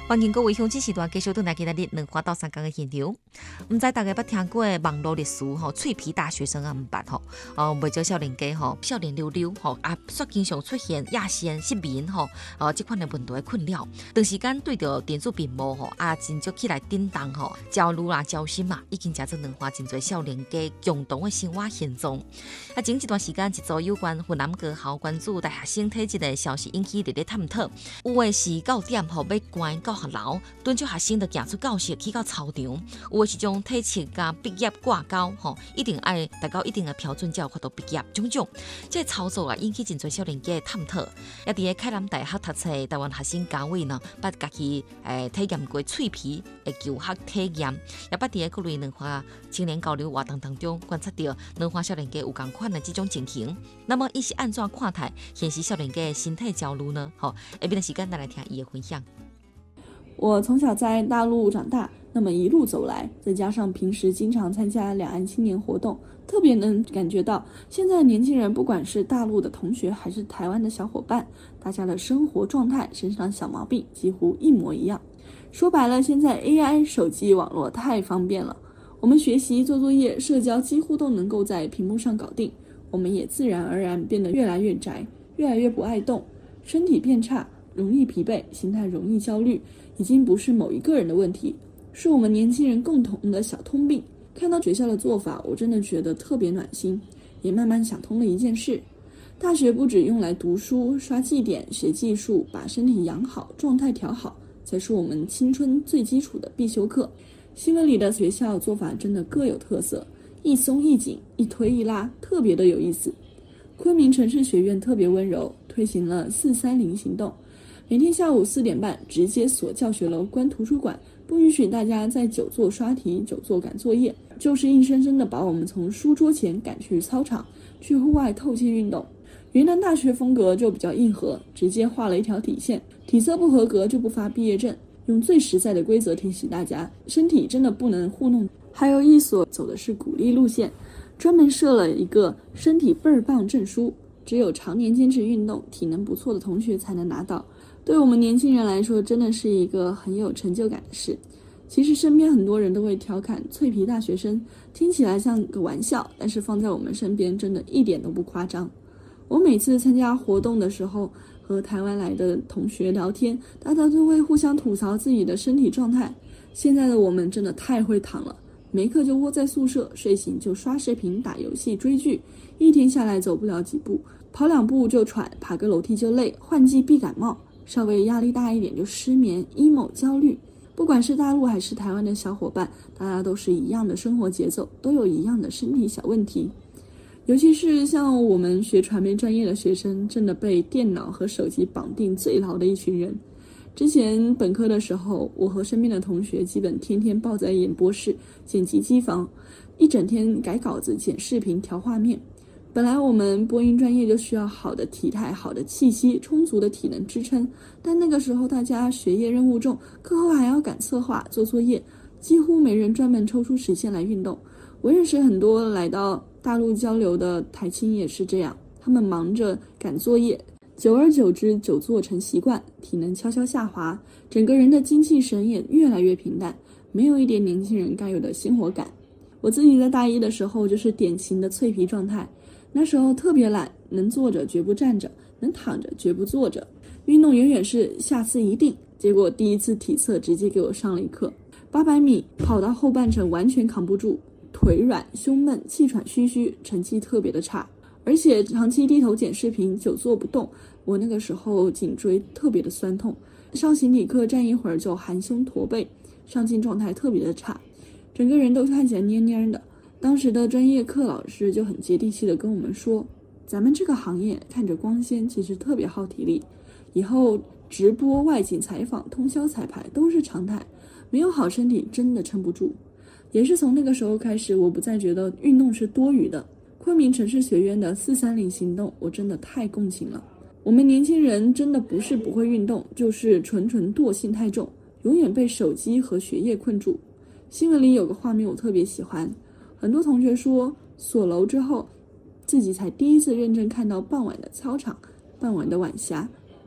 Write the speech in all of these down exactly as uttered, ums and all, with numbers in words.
欢迎各位乡亲时段继续回来今日两花到三讲的现场。唔知大家捌听过的网络历史吼，脆皮大学生啊唔捌吼，哦，袂少少年家吼，少年溜溜吼，啊，煞经常出现亚线失眠吼，哦，这款的问题的困扰。长时间对着电子屏幕吼，啊，真足起来叮当吼，焦虑啦、焦心嘛，已经加做两花真侪少年家共同的生活现状。啊，前一段时间一组有关云南高校关注大学生体质的消息引起热烈探讨，有的是九点吼要关到学楼，敦促学生就行出教室去到操场；有的是将体测甲毕业挂钩，吼，一定爱达到一定的标准才有法度毕业。种种，这个操作啊引起真侪少年家的探讨。也伫个凯南大学读册的台湾学生嘉伟呢，捌家己诶体验过脆皮的求学体验，也捌伫个各类两化青年交流活动当中观察到两化少年家有共款的这种情形。那么，伊是安怎看待现实少年家的心态焦虑呢？好，下边的时间咱来听伊的分享。 我从小在大陆长大，那么一路走来，再加上平时经常参加两岸青年活动，特别能感觉到现在的年轻人，不管是大陆的同学还是台湾的小伙伴，大家的生活状态、身上的小毛病几乎一模一样。说白了，现在 A I、手机、网络太方便了，我们学习、做作业、社交几乎都能够在屏幕上搞定，我们也自然而然变得越来越宅，越来越不爱动，身体变差，容易疲惫，心态容易焦虑，已经不是某一个人的问题，是我们年轻人共同的小通病。看到学校的做法，我真的觉得特别暖心，也慢慢想通了一件事：大学不只用来读书、刷绩点、学技术，把身体养好、状态调好，才是我们青春最基础的必修课。新闻里的学校做法真的各有特色，一松一紧，一推一拉，特别的有意思。昆明城市学院特别温柔，推行了四三零行动。每天下午四点半直接锁教学楼、关图书馆，不允许大家在久坐刷题、久坐赶作业，就是硬生生的把我们从书桌前赶去操场，去户外透气运动。云南大学风格就比较硬核，直接画了一条底线，体测不合格就不发毕业证，用最实在的规则提醒大家，身体真的不能糊弄。还有一所走的是鼓励路线，专门设了一个身体倍儿棒证书，只有常年坚持运动、体能不错的同学才能拿到。对我们年轻人来说，真的是一个很有成就感的事。其实身边很多人都会调侃脆皮大学生，听起来像个玩笑，但是放在我们身边真的一点都不夸张。我每次参加活动的时候，和台湾来的同学聊天，大家都会互相吐槽自己的身体状态。现在的我们真的太会躺了，没课就窝在宿舍，睡醒就刷视频、打游戏、追剧，一天下来走不了几步，跑两步就喘，爬个楼梯就累，换季必感冒。稍微压力大一点就失眠、emo、焦虑。不管是大陆还是台湾的小伙伴，大家都是一样的生活节奏，都有一样的身体小问题。尤其是像我们学传媒专业的学生，真的被电脑和手机绑定最牢的一群人。之前本科的时候，我和身边的同学基本天天抱在演播室、剪辑机房，一整天改稿子、剪视频、调画面。本来我们播音专业就需要好的体态、好的气息、充足的体能支撑，但那个时候大家学业任务重，课后还要赶策划、做作业，几乎没人专门抽出时间来运动。我认识很多来到大陆交流的台青也是这样，他们忙着赶作业，久而久之久坐成习惯，体能悄悄下滑，整个人的精气神也越来越平淡，没有一点年轻人该有的鲜活感。我自己在大一的时候就是典型的脆皮状态，那时候特别懒，能坐着绝不站着，能躺着绝不坐着，运动远远是下次一定。结果第一次体测直接给我上了一课，八百米跑到后半程完全扛不住，腿软、胸闷、气喘吁吁，成绩特别的差。而且长期低头剪视频，久坐不动，我那个时候颈椎特别的酸痛，上形体课站一会儿就含胸驼背，上镜状态特别的差，整个人都看起来蔫蔫的。当时的专业课老师就很接地气的跟我们说，咱们这个行业看着光鲜，其实特别耗体力，以后直播、外景采访、通宵彩排都是常态，没有好身体真的撑不住。也是从那个时候开始，我不再觉得运动是多余的。昆明城市学院的四三零行动，我真的太共情了。我们年轻人真的不是不会运动，就是纯纯惰性太重，永远被手机和学业困住。新闻里有个画面我特别喜欢，很多同学说锁楼之后，自己才第一次认真看到傍晚的操场、傍晚的晚霞，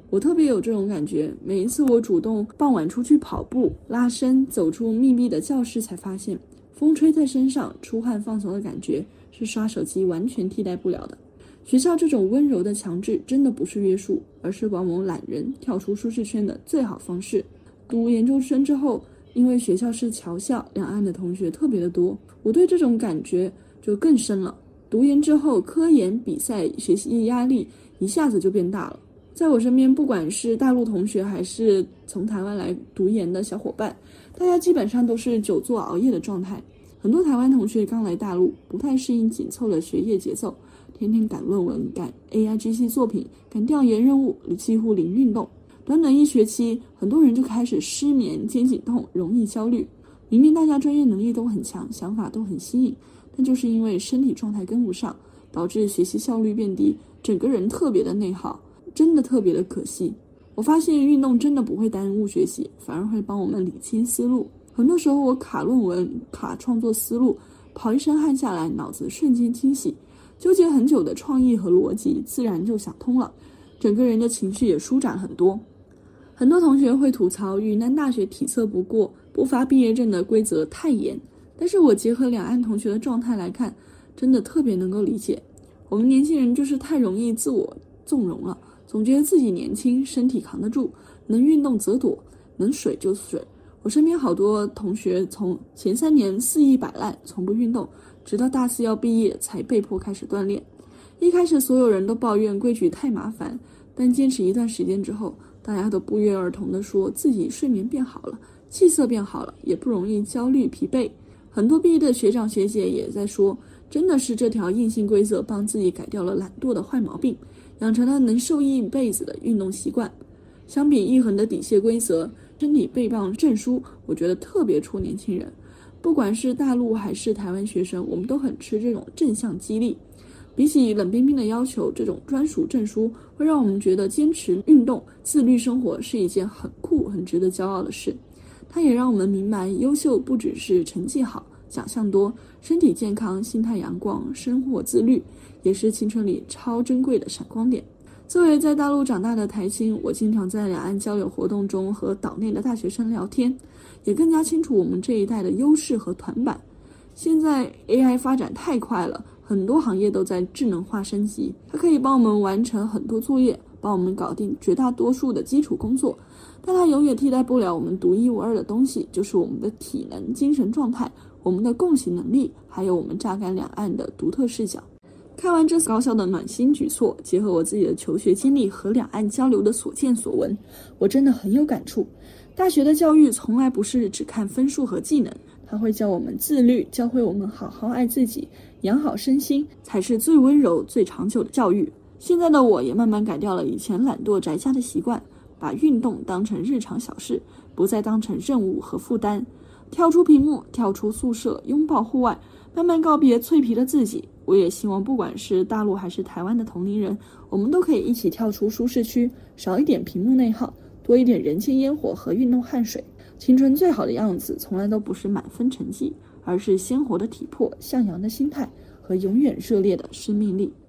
我特别有这种感觉，每一次我主动傍晚出去跑步、拉伸，走出密闭的教室，才发现风吹在身上，出汗放松的感觉是刷手机完全替代不了的。学校这种温柔的强制真的不是约束，而是往往懒人跳出舒适圈的最好方式。读研究生之后，因为学校是侨校，两岸的同学特别的多，我对这种感觉就更深了。读研之后，科研、比赛、学习压力一下子就变大了。在我身边，不管是大陆同学还是从台湾来读研的小伙伴，大家基本上都是久坐熬夜的状态。很多台湾同学刚来大陆，不太适应紧凑的学业节奏，天天赶论文、赶 A I G C 作品、赶调研任务，几乎零运动。短短一学期，很多人就开始失眠、肩颈痛、容易焦虑。明明大家专业能力都很强，想法都很新颖，但就是因为身体状态跟不上，导致学习效率变低，整个人特别的内耗，真的特别的可惜。我发现运动真的不会耽误学习，反而会帮我们理清思路。很多时候我卡论文、卡创作思路，跑一身汗下来，脑子瞬间清晰，纠结很久的创意和逻辑自然就想通了，整个人的情绪也舒展很多。很多同学会吐槽云南大学体测不过、不发毕业证的规则太严，但是我结合两岸同学的状态来看，真的特别能够理解。我们年轻人就是太容易自我纵容了，总觉得自己年轻，身体扛得住，能运动则躲，能水就水。我身边好多同学从前三年肆意摆烂，从不运动，直到大四要毕业才被迫开始锻炼。一开始所有人都抱怨规矩太麻烦，但坚持一段时间之后，大家都不约而同地说自己睡眠变好了，气色变好了，也不容易焦虑疲惫。很多毕业的学长学姐也在说，真的是这条硬性规则帮自己改掉了懒惰的坏毛病，养成了能受益一辈子的运动习惯。相比一横的底线规则，身体背磅证书，我觉得特别戳年轻人。不管是大陆还是台湾学生，我们都很吃这种正向激励。比起冷冰冰的要求，这种专属证书会让我们觉得坚持运动、自律生活是一件很酷、很值得骄傲的事。它也让我们明白，优秀不只是成绩好、奖项多，身体健康、心态阳光、生活自律，也是青春里超珍贵的闪光点。作为在大陆长大的台青，我经常在两岸交流活动中和岛内的大学生聊天，也更加清楚我们这一代的优势和短板。现在 A I 发展太快了，很多行业都在智能化升级，它可以帮我们完成很多作业，帮我们搞定绝大多数的基础工作，但它永远替代不了我们独一无二的东西，就是我们的体能、精神状态、我们的共情能力，还有我们榨干两岸的独特视角。看完这次高校的暖心举措，结合我自己的求学经历和两岸交流的所见所闻，我真的很有感触。大学的教育从来不是只看分数和技能，它会教我们自律，教会我们好好爱自己，养好身心，才是最温柔、最长久的教育。现在的我也慢慢改掉了以前懒惰宅家的习惯，把运动当成日常小事，不再当成任务和负担。跳出屏幕，跳出宿舍，拥抱户外，慢慢告别脆皮的自己。我也希望不管是大陆还是台湾的同龄人，我们都可以一起跳出舒适区，少一点屏幕内耗，多一点人间烟火和运动汗水。青春最好的样子从来都不是满分成绩，而是鲜活的体魄、向阳的心态和永远热烈的生命力。